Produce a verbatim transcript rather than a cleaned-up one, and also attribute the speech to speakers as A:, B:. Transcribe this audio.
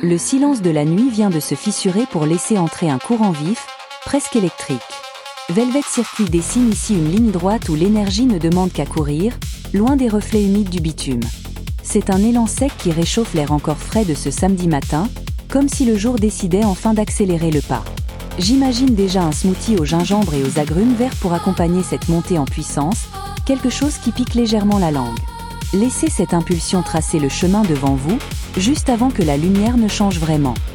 A: Le silence de la nuit vient de se fissurer pour laisser entrer un courant vif, presque électrique. Velvet Circuit dessine ici une ligne droite où l'énergie ne demande qu'à courir, loin des reflets humides du bitume. C'est un élan sec qui réchauffe l'air encore frais de ce samedi matin, comme si le jour décidait enfin d'accélérer le pas. J'imagine déjà un smoothie au gingembre et aux agrumes verts pour accompagner cette montée en puissance, quelque chose qui pique légèrement la langue. Laissez cette impulsion tracer le chemin devant vous, juste avant que la lumière ne change vraiment.